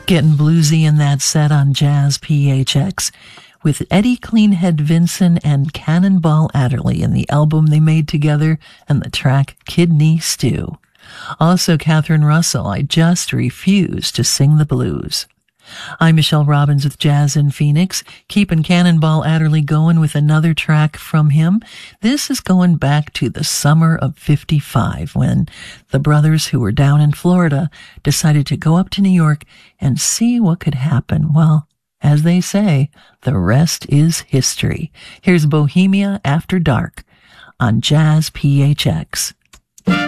Getting bluesy in that set on Jazz PHX with Eddie Cleanhead Vinson and Cannonball Adderley in the album they made together and the track Kidney Stew. Also Catherine Russell, I Just Refuse to Sing the Blues. I'm Michelle Robbins with Jazz in Phoenix, keeping Cannonball Adderley going with another track from him. This is going back to the summer of '55 when the brothers who were down in Florida decided to go up to New York and see what could happen. Well, as they say, the rest is history. Here's Bohemia After Dark on Jazz PHX.